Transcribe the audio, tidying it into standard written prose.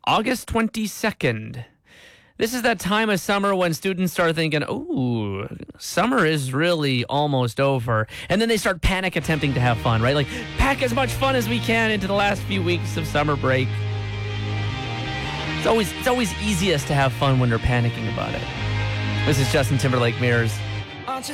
August 22nd. This is that time of summer when students start thinking, ooh, summer is really almost over. And then they start panic attempting to have fun, right? Like, pack as much fun as we can into the last few weeks of summer break. It's always easiest to have fun when they're panicking about it. This is Justin Timberlake Mirrors. Aren't you